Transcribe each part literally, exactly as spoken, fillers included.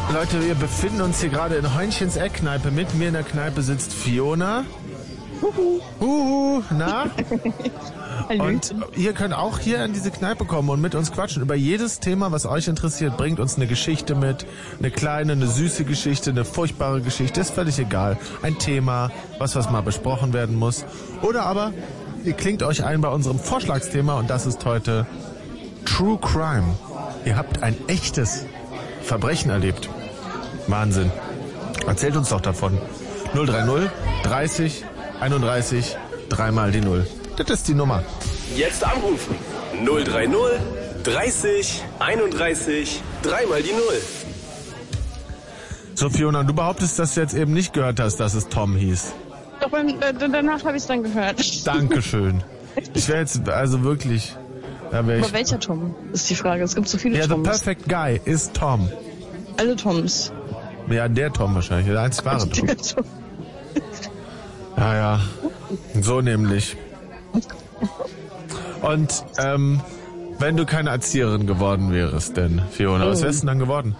Leute, wir befinden uns hier gerade in Heunchens Eckkneipe. Mit mir in der Kneipe sitzt Fiona. Huhu. Huhu, na? Und ihr könnt auch hier in diese Kneipe kommen und mit uns quatschen. Über jedes Thema, was euch interessiert, bringt uns eine Geschichte mit. Eine kleine, eine süße Geschichte, eine furchtbare Geschichte. Ist völlig egal. Ein Thema, was was mal besprochen werden muss. Oder aber, ihr klingt euch ein bei unserem Vorschlagsthema und das ist heute True Crime. Ihr habt ein echtes Verbrechen erlebt. Wahnsinn. Erzählt uns doch davon. null drei null, dreißig, einunddreißig, dreimal die Null. Das ist die Nummer. Jetzt anrufen. null drei null, dreißig, einunddreißig, dreimal die Null. So, Fiona, du behauptest, dass du jetzt eben nicht gehört hast, dass es Tom hieß. Doch, beim, äh, danach habe ich es dann gehört. Dankeschön. Ich wäre jetzt also wirklich... Da wär ich, Aber welcher Tom, ist die Frage. Es gibt so viele ja, Toms. the perfect guy ist Tom. Alle Toms. Ja, der Tom wahrscheinlich. Der einzig wahre Tom. Tom. Ja, ja. So nämlich. Und ähm, wenn du keine Erzieherin geworden wärst, denn Fiona, oh. was wärst du denn dann geworden?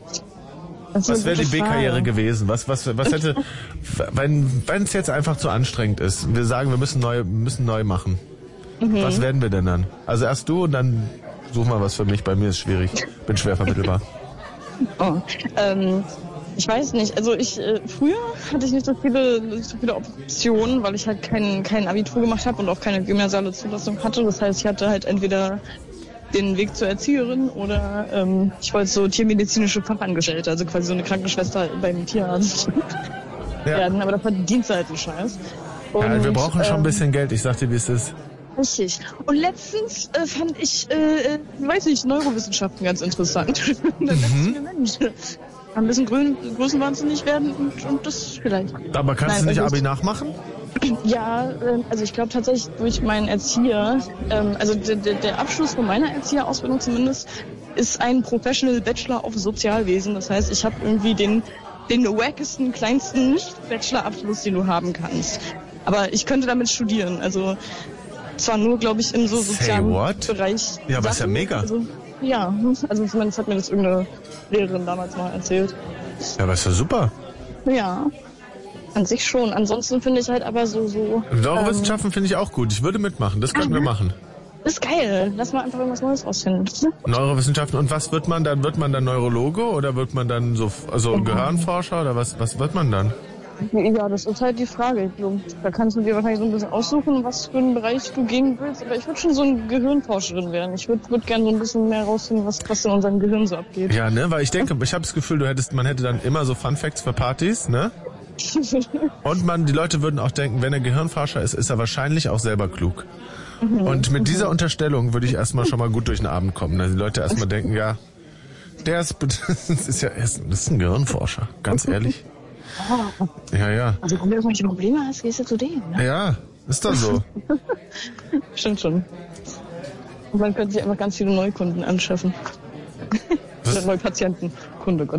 Was wäre die B-Karriere gewesen? Was, was, was hätte, wenn wenn es jetzt einfach zu anstrengend ist, wir sagen, wir müssen neu, müssen neu machen. Mhm. Was werden wir denn dann? Also erst du und dann such mal was für mich. Bei mir ist schwierig. Bin schwer vermittelbar. Oh, ähm, ich weiß nicht. Also ich äh, früher hatte ich nicht so viele, nicht so viele Optionen, weil ich halt kein kein Abitur gemacht habe und auch keine gymnasiale Zulassung hatte. Das heißt, ich hatte halt entweder den Weg zur Erzieherin oder ähm, ich wollte so tiermedizinische Fachangestellte, also quasi so eine Krankenschwester beim Tierarzt ja. werden. Aber da verdient halt einen Scheiß. Und, ja, wir brauchen schon ähm, ein bisschen Geld. Ich sag dir, wie es ist. Richtig. Und letztens äh, fand ich, äh, weiß nicht, Neurowissenschaften ganz interessant. Da dachte ich mir, Mensch, ein bisschen grün, größenwahnsinnig werden und, und das vielleicht. Aber kannst Nein, du nicht also Abi nachmachen? Ja, äh, also ich glaube tatsächlich durch meinen Erzieher, ähm, also der, der, der Abschluss von meiner Erzieherausbildung zumindest, ist ein Professional Bachelor of Sozialwesen. Das heißt, ich habe irgendwie den, den wackesten, kleinsten Nicht-Bachelor-Abschluss, den du haben kannst. Aber ich könnte damit studieren, also zwar nur, glaube ich, im so sozialen Bereich. Ja, aber ist ja mega. Also, ja, also zumindest hat mir das irgendeine Lehrerin damals mal erzählt. Ja, aber ist ja super. Ja, an sich schon. Ansonsten finde ich halt aber so... so Neurowissenschaften ähm, finde ich auch gut. Ich würde mitmachen. Das könnten wir machen. Das ist geil. Lass mal einfach irgendwas Neues rausfinden. Neurowissenschaften. Und was wird man dann? Wird man dann Neurologe oder wird man dann so also Gehirnforscher oder was, was wird man dann? Ja, das ist halt die Frage. Da kannst du dir wahrscheinlich so ein bisschen aussuchen, was für einen Bereich du gehen willst. Aber ich würde schon so eine Gehirnforscherin werden. Ich würde würd gerne so ein bisschen mehr rausfinden, was, was in unserem Gehirn so abgeht. Ja, ne, weil ich denke, ich habe das Gefühl, du hättest, man hätte dann immer so Fun Facts für Partys, ne? Und man, die Leute würden auch denken, wenn er Gehirnforscher ist, ist er wahrscheinlich auch selber klug. Mhm. Und mit dieser Unterstellung würde ich erstmal schon mal gut durch den Abend kommen. Dass die Leute erstmal denken, ja, der ist, das ist ja, das ist ein Gehirnforscher, ganz ehrlich. Oh. Ja, ja. Also wenn du irgendwelche Probleme hast, gehst du zu dem, ne? Ja, ist doch so. Stimmt schon. Und man könnte sich einfach ganz viele Neukunden anschaffen. Oder Neupatienten. Kunde, Gott.